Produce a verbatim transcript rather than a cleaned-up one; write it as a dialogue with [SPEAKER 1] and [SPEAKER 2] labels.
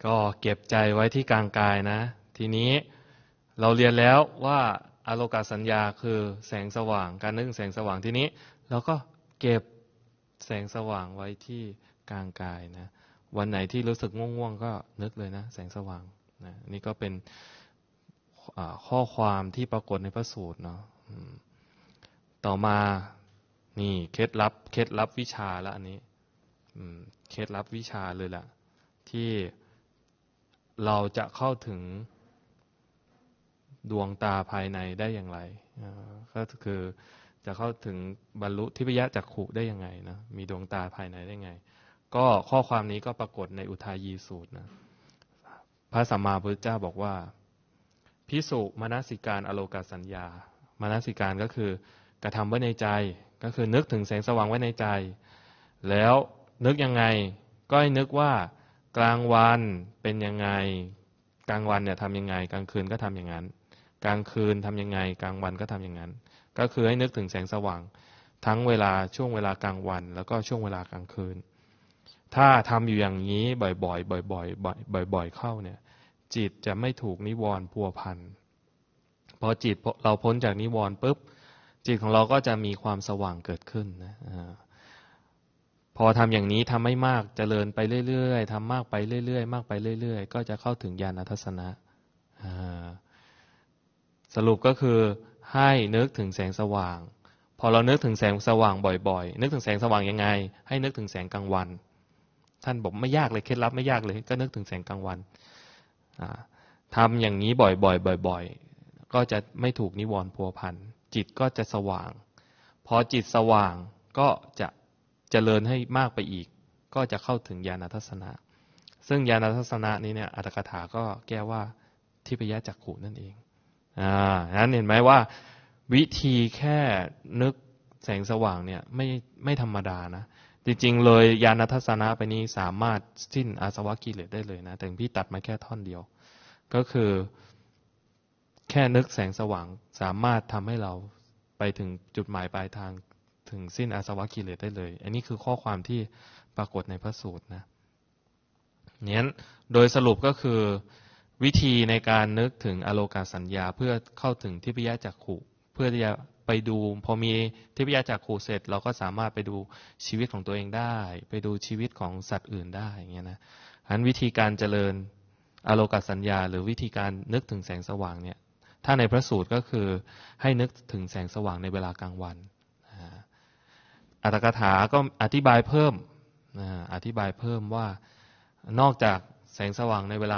[SPEAKER 1] ก็เก็บใจไว้ที่กลางกายนะทีนี้เราเรียนแล้วว่าอโลกสัญญาคือแสงสว่างการนึกแสงสว่างทีนี้เราก็เก็บแสงสว่างไว้ที่กลางกายนะวันไหนที่รู้สึกง่วงๆก็นึกเลยนะแสงสว่างนะนี่ก็เป็นข้อความที่ปรากฏในพระสูตรเนาะต่อมานี่เคล็ดลับเคล็ดลับวิชาแล้วอันนี้เคล็ดลับวิชาเลยล่ะที่เราจะเข้าถึงดวงตาภายในได้อย่างไรก็คือจะเข้าถึงบรรลุทิพยจักขุได้ยังไงนะมีดวงตาภายในได้ไงก็ข้อความนี้ก็ปรากฏในอุทายีสูตรนะพระสัมมาสัมพุทธเจ้าบอกว่าภิกษุมนสิการอโลกสัญญามนสิการก็คือกระทำไว้ในใจก็คือนึกถึงแสงสว่างไว้ในใจแล้วนึกยังไงก็ให้นึกว่ากลางวันเป็นยังไงกลางวันเนี่ยทำยังไงกลางคืนก็ทำอย่างนั้นกลางคืนทำยังไงกลางวันก็ทำอย่างนั้นก็คือให้นึกถึงแสงสว่างทั้งเวลาช่วงเวลากลางวันแล้วก็ช่วงเวลากลางคืนถ้าทำอยู่อย่างนี้บ่อยๆบ่อยๆบ่อยๆเข้าเนี่ยจิตจะไม่ถูกนิวรณ์พัวพันพอจิตเราพ้นจากนิวรณ์ปุ๊บจิตของเราก็จะมีความสว่างเกิดขึ้นนะพอทำอย่างนี้ทำไม่มากเจริญไปเรื่อยๆทำมากไปเรื่อยๆมากไปเรื่อยๆก็จะเข้าถึงญาณทัศนะสรุปก็คือให้นึกถึงแสงสว่างพอเรานึกถึงแสงสว่างบ่อยๆนึกถึงแสงสว่างยังไงให้นึกถึงแสงกลางวันท่านบอกไม่ยากเลยเคล็ดลับไม่ยากเลยก็นึกถึงแสงกลางวันทำอย่างนี้บ่อยๆบ่อยๆก็จะไม่ถูกนิวรณ์พัวพันจิตก็จะสว่างพอจิตสว่างก็จะเจริญให้มากไปอีกก็จะเข้าถึงญาณทัศนะซึ่งญาณทัศนะนี้เนี่ยอัตถกถาก็แก้ว่าทิพยจักขุนั่นเองอ่านั้นเห็นไหมว่าวิธีแค่นึกแสงสว่างเนี่ยไม่ไม่ธรรมดานะจริงๆเลยญาณทัศนะไปนี้สามารถสิ้นอาสวะกิเลสได้เลยนะแต่พี่ตัดมาแค่ท่อนเดียวก็คือแค่นึกแสงสว่างสามารถทำให้เราไปถึงจุดหมายปลายทางถึงสิ้นอาสวะกิเลสได้เลยอันนี้คือข้อความที่ปรากฏในพระสูตรนะเนี่ยโดยสรุปก็คือวิธีในการนึกถึงอโลกสัญญาเพื่อเข้าถึงทิพยจักขุเพื่อที่จะไปดูพอมีทิพยจักขุเสร็จเราก็สามารถไปดูชีวิตของตัวเองได้ไปดูชีวิตของสัตว์อื่นได้อย่างเงี้ยนะอันวิธีการเจริญอโลกสัญญาหรือวิธีการนึกถึงแสงสว่างเนี่ยถ้าในพระสูตรก็คือให้นึกถึงแสงสว่างในเวลากลางวันอัตถกถาก็อธิบายเพิ่มอธิบายเพิ่มว่านอกจากแสงสว่างในเวลา